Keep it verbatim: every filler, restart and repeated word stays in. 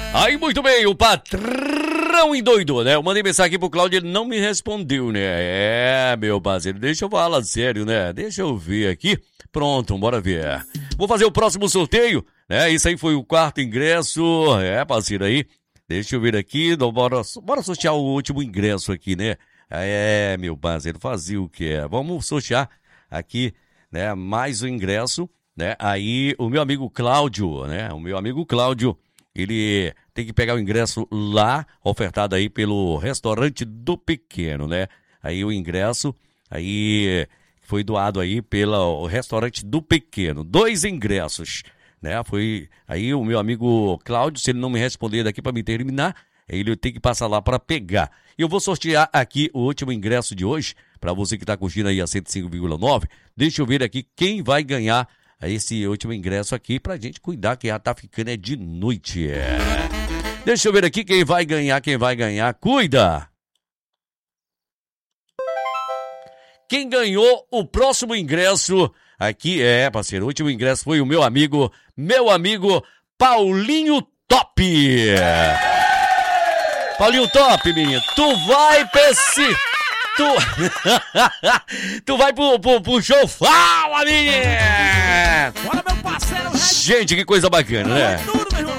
Aí, muito bem, o patrão endoidou, né? Eu mandei mensagem aqui pro Cláudio, ele não me respondeu, né? É, meu parceiro, deixa eu falar sério, né? Deixa eu ver aqui. Pronto, bora ver. Vou fazer o próximo sorteio, né? Isso aí foi o quarto ingresso. É, parceiro, aí. Deixa eu ver aqui. Bora, bora sortear o último ingresso aqui, né? É, meu parceiro, fazia o que é. Vamos sortear aqui, né? Mais um ingresso, né? Aí, o meu amigo Cláudio, né? O meu amigo Cláudio, ele tem que pegar o ingresso lá, ofertado aí pelo Restaurante do Pequeno, né? Aí o ingresso, aí foi doado aí pelo Restaurante do Pequeno. Dois ingressos, né? Foi aí o meu amigo Cláudio, se ele não me responder daqui para me terminar, ele tem que passar lá para pegar. E eu vou sortear aqui o último ingresso de hoje, para você que está curtindo aí a cento e cinco vírgula nove. Deixa eu ver aqui quem vai ganhar esse último ingresso aqui pra gente cuidar, que já tá ficando é de noite. É. Deixa eu ver aqui quem vai ganhar, quem vai ganhar. Cuida! Quem ganhou o próximo ingresso aqui, é, parceiro, o último ingresso foi o meu amigo, meu amigo Paulinho Top. Paulinho Top, menino, tu vai pra esse... Tu, tu vai pro, pro, pro show, fala, menino! Bora, meu parceiro! Gente, que coisa bacana, né?